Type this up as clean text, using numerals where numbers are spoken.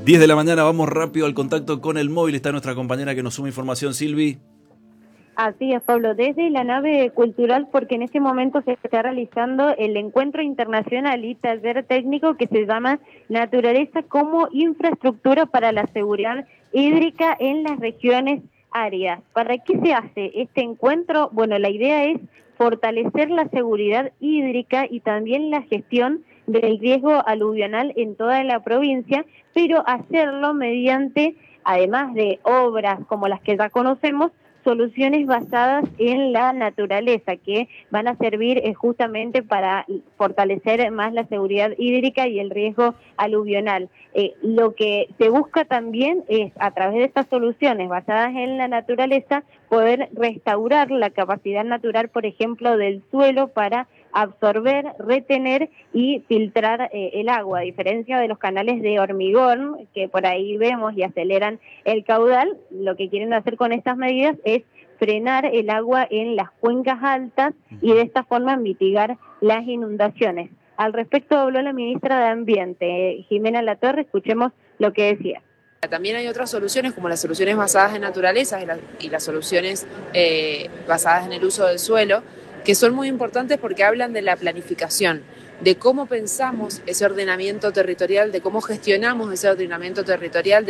10 de la mañana, vamos rápido al contacto con el móvil. Está nuestra compañera que nos suma información, Silvi. Así es, Pablo, desde la nave cultural, porque en este momento se está realizando el encuentro internacional y taller técnico que se llama Naturaleza como infraestructura para la seguridad hídrica en las regiones áridas. ¿Para qué se hace este encuentro? Bueno, la idea es fortalecer la seguridad hídrica y también la gestión del riesgo aluvional en toda la provincia, pero hacerlo mediante, además de obras como las que ya conocemos, soluciones basadas en la naturaleza que van a servir justamente para fortalecer más la seguridad hídrica y el riesgo aluvional. Lo que se busca también es, a través de estas soluciones basadas en la naturaleza, poder restaurar la capacidad natural, por ejemplo, del suelo para absorber, retener y filtrar el agua, a diferencia de los canales de hormigón que por ahí vemos y aceleran el caudal. Lo que quieren hacer con estas medidas es frenar el agua en las cuencas altas y de esta forma mitigar las inundaciones. Al respecto habló la ministra de Ambiente, Jimena Latorre. Escuchemos lo que decía. También hay otras soluciones, como las soluciones basadas en naturaleza y las soluciones basadas en el uso del suelo, que son muy importantes porque hablan de la planificación, de cómo pensamos ese ordenamiento territorial, de cómo gestionamos ese ordenamiento territorial,